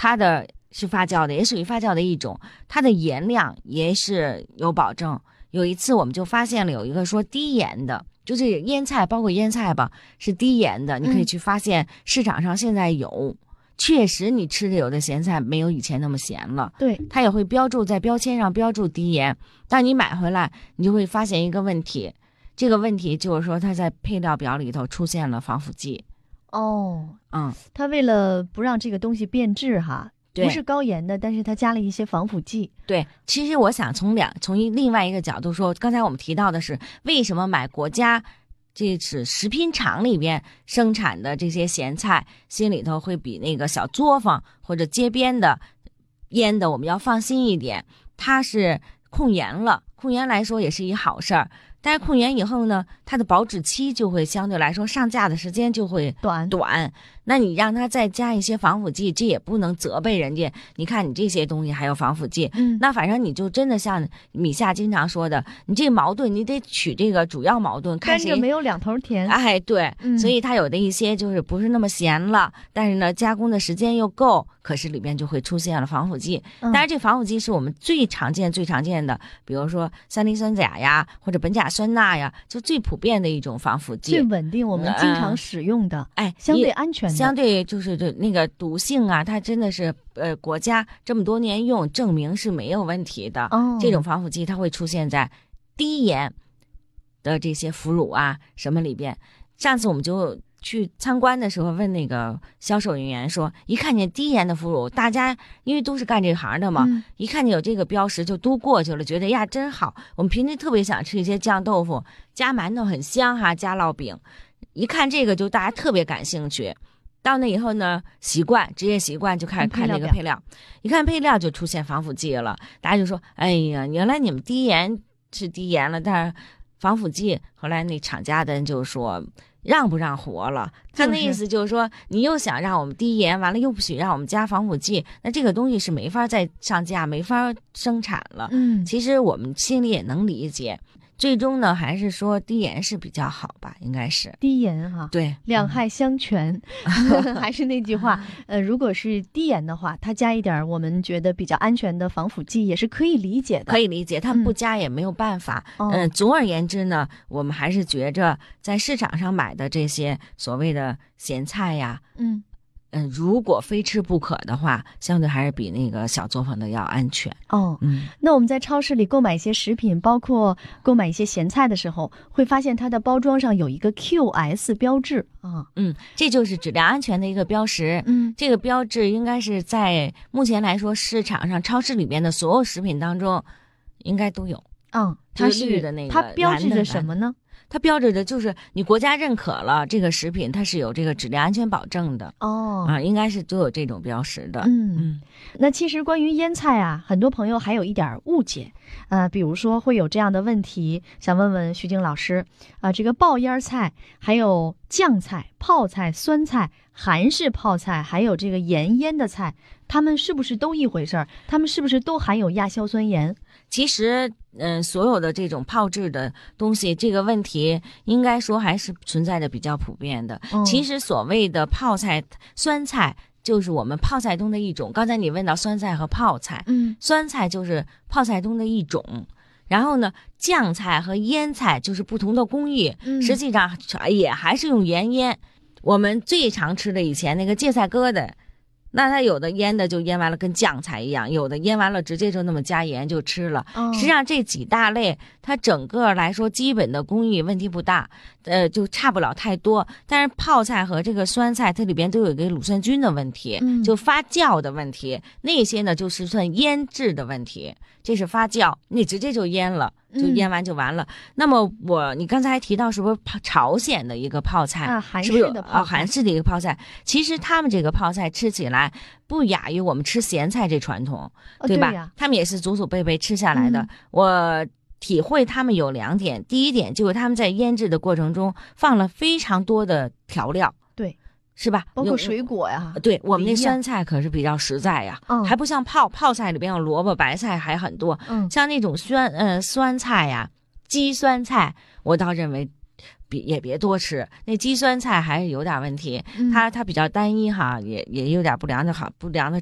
它的是发酵的，也属于发酵的一种，它的盐量也是有保证。有一次我们就发现了有一个说低盐的，就是腌菜，包括腌菜吧，是低盐的，你可以去发现市场上现在有。确实你吃的有的咸菜没有以前那么咸了， 对， 它也会标注在标签上标注低盐，但你买回来你就会发现一个问题，这个问题就是说它在配料表里头出现了防腐剂。它为了不让这个东西变质哈，不是高盐的，但是它加了一些防腐剂。 对，其实我想从另外一个角度说，刚才我们提到的是为什么买国家这是食品厂里边生产的这些咸菜，心里头会比那个小作坊或者街边的腌的我们要放心一点。它是控盐了，控盐来说也是一好事儿。但是控盐以后呢，它的保质期就会相对来说上架的时间就会短。那你让它再加一些防腐剂，这也不能责备人家。你看你这些东西还有防腐剂，那反正你就真的像米夏经常说的，你这矛盾你得取这个主要矛盾，看谁甘蔗没有两头甜。 哎，对，所以它有的一些就是不是那么咸了，但是呢加工的时间又够，可是里边就会出现了防腐剂。当然这防腐剂是我们最常见的，比如说三磷酸钾呀，或者苯甲酸钠呀，就最普遍的一种防腐剂， 最稳定，我们经常使用的，相对安全的， 相对就是那个毒性啊，它真的是国家这么多年用证明是没有问题的。这种防腐剂它会出现在低盐的这些腐乳啊什么里边。上次我们就去参观的时候问那个销售人员说，一看见低盐的腐乳，大家因为都是干这行的嘛，一看见有这个标识就都过去了，觉得呀真好。我们平时特别想吃一些酱豆腐加馒头很香哈，加烙饼，一看这个就大家特别感兴趣。到那以后呢，职业习惯就开始看那个配料，一看配料就出现防腐剂了，大家就说，哎呀，原来你们低盐是低盐了，但是防腐剂。后来那厂家的人就说让不让活了，他那意思就是说，你又想让我们低盐，完了又不许让我们加防腐剂，那这个东西是没法再上架，没法生产了。其实我们心里也能理解，最终呢还是说低盐是比较好吧，应该是低盐哈， 对， 两害相权。还是那句话，如果是低盐的话，它加一点我们觉得比较安全的防腐剂也是可以理解的， 可以理解，它不加也没有办法。总而言之呢，我们还是觉着在市场上买的这些所谓的咸菜呀，如果非吃不可的话，相对还是比那个小作坊的要安全。 那我们在超市里购买一些食品，包括购买一些咸菜的时候，会发现它的包装上有一个 QS 标志啊。 这就是质量安全的一个标识。这个标志应该是在目前来说市场上超市里面的所有食品当中应该都有。它是绿的那个， 它标志着什么呢？ 它标志着就是你国家认可了这个食品，它是有这个质量安全保证的。应该是都有这种标识的。 那其实关于腌菜啊，很多朋友还有一点误解，比如说会有这样的问题，想问问徐静老师这个爆腌菜，还有酱菜、泡菜、酸菜、韩式泡菜，还有这个盐腌的菜，它们是不是都一回事儿？它们是不是都含有亚硝酸盐？ 其实所有的这种泡制的东西，这个问题应该说还是存在的比较普遍的。其实所谓的泡菜、酸菜就是我们泡菜中的一种。刚才你问到酸菜和泡菜，酸菜就是泡菜中的一种。然后呢，酱菜和腌菜就是不同的工艺，实际上也还是用盐腌。我们最常吃的以前那个芥菜疙瘩，那它有的腌的就腌完了跟酱菜一样，有的腌完了直接就那么加盐就吃了。实际上这几大类它整个来说基本的工艺问题不大，就差不了太多。但是泡菜和这个酸菜它里边都有一个乳酸菌的问题，就发酵的问题，那些呢就是算腌制的问题。这是发酵，你直接就腌了，就腌完就完了。那么你刚才还提到是不是朝鲜的一个泡菜韩式的泡菜， 韩式的一个泡菜，其实他们这个泡菜吃起来不亚于我们吃咸菜这传统，对吧？他们也是祖祖辈辈吃下来的。我体会他们有2点，第一点就是他们在腌制的过程中放了非常多的调料， 对， 是吧？ 包括水果呀。 对，我们那酸菜可是比较实在呀，还不像泡菜里边有萝卜、白菜还很多。像那种酸菜呀、鸡酸菜，我倒认为也别多吃。那鸡酸菜还是有点问题，它比较单一哈，也有点不良的